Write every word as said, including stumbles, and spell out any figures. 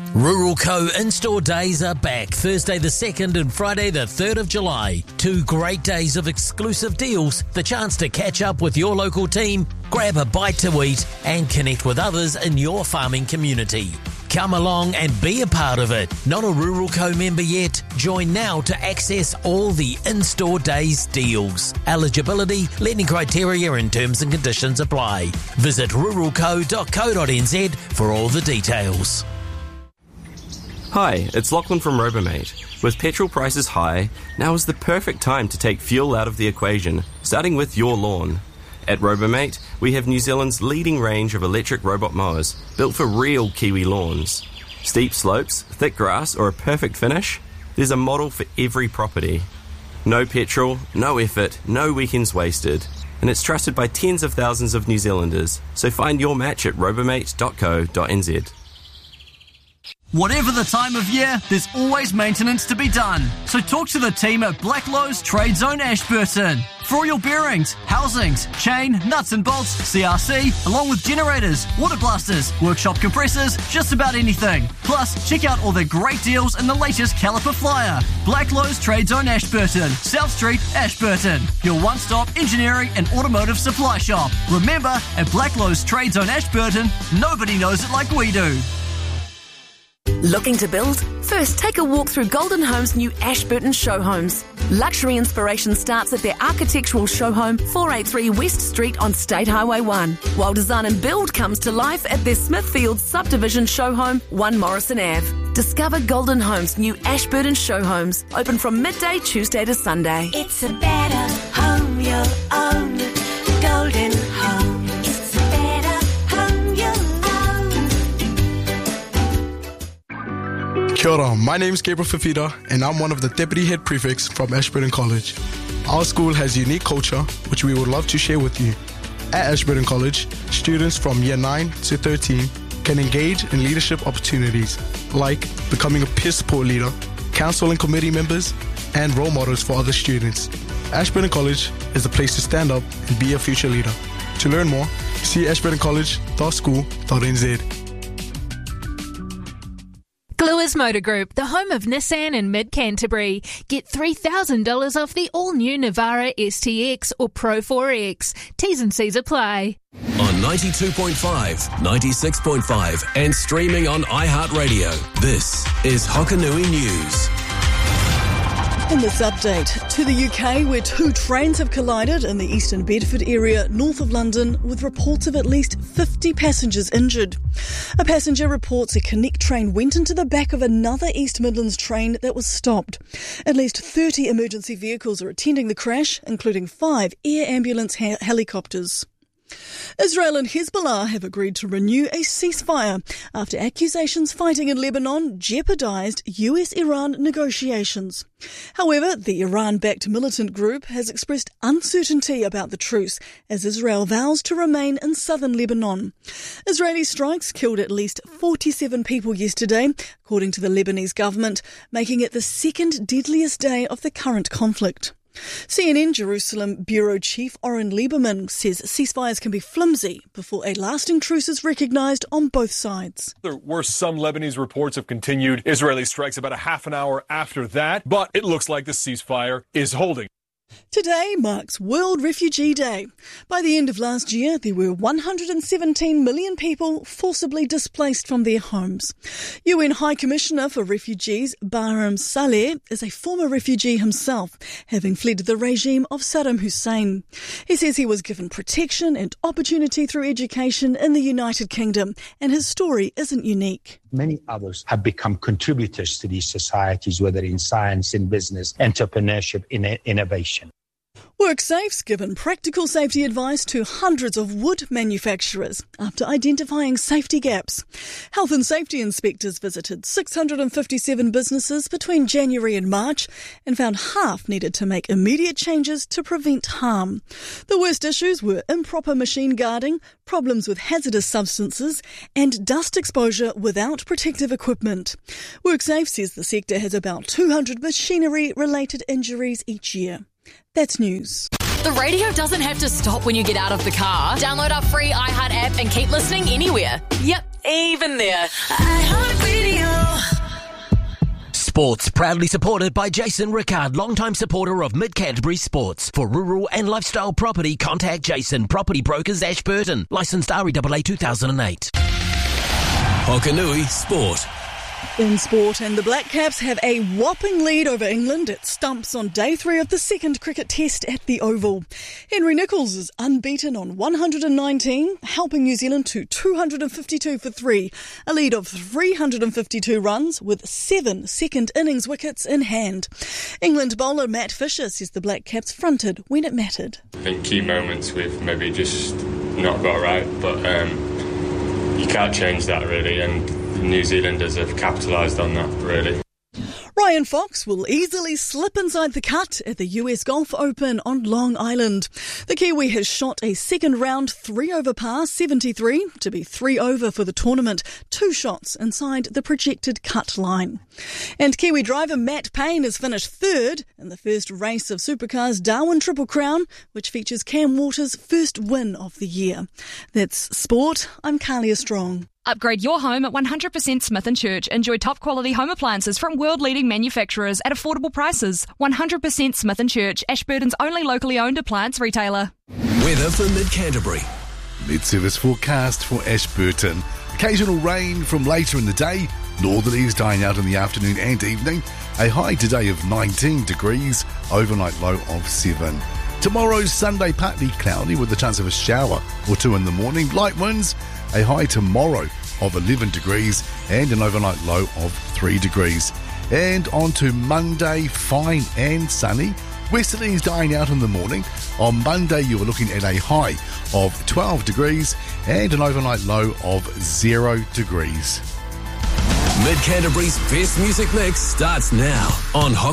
Rural Co in-store days are back Thursday the second and Friday the third of July. Two great days of exclusive deals, the chance to catch up with your local team, grab a bite to eat and connect with others in your farming community. Come along and be a part of it. Not a Rural Co member yet? Join now to access all the in-store days deals. Eligibility, lending criteria and terms and conditions apply. Visit rural co dot co dot n z for all the details. Hi, it's Lachlan from Robomate. With petrol prices high, now is the perfect time to take fuel out of the equation, starting with your lawn. At Robomate, we have New Zealand's leading range of electric robot mowers, built for real Kiwi lawns. Steep slopes, thick grass, or a perfect finish? There's a model for every property. No petrol, no effort, no weekends wasted. And it's trusted by tens of thousands of New Zealanders. So find your match at robomate dot co dot n z. Whatever the time of year, there's always maintenance to be done. So talk to the team at Blacklowe's Trade Zone Ashburton. For all your bearings, housings, chain, nuts and bolts, C R C, along with generators, water blasters, workshop compressors, just about anything. Plus, check out all their great deals in the latest caliper flyer. Blacklowe's Trade Zone Ashburton, South Street, Ashburton. Your one-stop engineering and automotive supply shop. Remember, at Blacklowe's Trade Zone Ashburton, nobody knows it like we do. Looking to build? First, take a walk through Golden Homes' new Ashburton show homes. Luxury inspiration starts at their architectural show home, four eighty-three West Street on State Highway one, while design and build comes to life at their Smithfield subdivision show home, one Morrison Avenue. Discover Golden Homes' new Ashburton show homes, open from midday Tuesday to Sunday. It's a better home you'll own. Golden Home. It's a better home you'll own. Kia ora, my name is Gabriel Fafita and I'm one of the Deputy Head Prefects from Ashburton College. Our school has a unique culture which we would love to share with you. At Ashburton College, students from year nine to thirteen can engage in leadership opportunities like becoming a peer support leader, council and committee members, and role models for other students. Ashburton College is the place to stand up and be a future leader. To learn more, see ashburton college dot school dot n z. Gluers Motor Group, the home of Nissan in mid-Canterbury. Get three thousand dollars off the all-new Navara S T X or Pro four X. T's and C's apply. On ninety-two point five, ninety-six point five and streaming on iHeartRadio, this is Hokanui News. In this update, to the U K, where two trains have collided in the Eastern Bedford area north of London, with reports of at least fifty passengers injured. A passenger reports a Connect train went into the back of another East Midlands train that was stopped. At least thirty emergency vehicles are attending the crash, including five air ambulance ha- helicopters. Israel and Hezbollah have agreed to renew a ceasefire after accusations fighting in Lebanon jeopardised U S Iran negotiations. However, the Iran-backed militant group has expressed uncertainty about the truce as Israel vows to remain in southern Lebanon. Israeli strikes killed at least forty-seven people yesterday, according to the Lebanese government, making it the second deadliest day of the current conflict. C N N Jerusalem Bureau Chief Oren Lieberman says ceasefires can be flimsy before a lasting truce is recognised on both sides. There were some Lebanese reports of continued Israeli strikes about a half an hour after that, but it looks like the ceasefire is holding. Today marks World Refugee Day. By the end of last year, there were one hundred seventeen million people forcibly displaced from their homes. U N High Commissioner for Refugees Barham Saleh is a former refugee himself, having fled the regime of Saddam Hussein. He says he was given protection and opportunity through education in the United Kingdom, and his story isn't unique. Many others have become contributors to these societies, whether in science, in business, entrepreneurship, in innovation. WorkSafe's given practical safety advice to hundreds of wood manufacturers after identifying safety gaps. Health and safety inspectors visited six hundred fifty-seven businesses between January and March and found half needed to make immediate changes to prevent harm. The worst issues were improper machine guarding, problems with hazardous substances, and dust exposure without protective equipment. WorkSafe says the sector has about two hundred machinery-related injuries each year. That's news. The radio doesn't have to stop when you get out of the car. Download our free iHeart app and keep listening anywhere. Yep, even there. iHeartRadio. Sports, proudly supported by Jason Rickard, longtime supporter of Mid-Canterbury Sports. For rural and lifestyle property, contact Jason, Property Brokers, Ashburton. Licensed R E A A two thousand eight. Hokanui Sport. In sport, and the Black Caps have a whopping lead over England at Stumps on day three of the second cricket test at the Oval. Henry Nicholls is unbeaten on one hundred nineteen, helping New Zealand to two hundred fifty-two for three, a lead of three hundred fifty-two runs with seven second innings wickets in hand. England bowler Matt Fisher says the Black Caps fronted when it mattered. I think key moments we've maybe just not got right, but um, you can't change that really, and New Zealanders have capitalised on that, really. Ryan Fox will easily slip inside the cut at the U S Golf Open on Long Island. The Kiwi has shot a second round three over par seventy-three to be three over for the tournament, two shots inside the projected cut line. And Kiwi driver Matt Payne has finished third in the first race of Supercars Darwin Triple Crown, which features Cam Waters' first win of the year. That's sport. I'm Kalia Strong. Upgrade your home at one hundred percent Smith and Church. Enjoy top quality home appliances from world-leading manufacturers at affordable prices. one hundred percent Smith and Church, Ashburton's only locally owned appliance retailer. Weather for Mid-Canterbury. Mid-service forecast for Ashburton. Occasional rain from later in the day. Northerlies dying out in the afternoon and evening. A high today of nineteen degrees. Overnight low of seven. Tomorrow, Sunday, partly cloudy with a chance of a shower or two in the morning. Light winds. A high tomorrow of eleven degrees and an overnight low of three degrees. And on to Monday, fine and sunny. Westerlies dying out in the morning. On Monday, you are looking at a high of twelve degrees and an overnight low of zero degrees. Mid-Canterbury's best music mix starts now on Hot